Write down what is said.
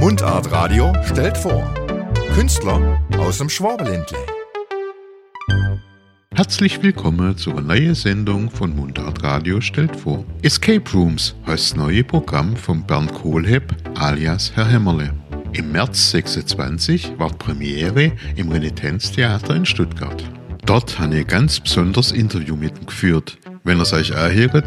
Mundart Radio stellt vor. Künstler aus dem Schwabenländle. Herzlich willkommen zu einer neuen Sendung von Mundart Radio stellt vor. Escape Rooms heißt das neue Programm von Bernd Kohlhepp alias Herr Hämmerle. Im März 26 war die Premiere im Renitenztheater in Stuttgart. Dort habe ich ein ganz besonderes Interview mit ihm geführt. Wenn ihr es euch anhört,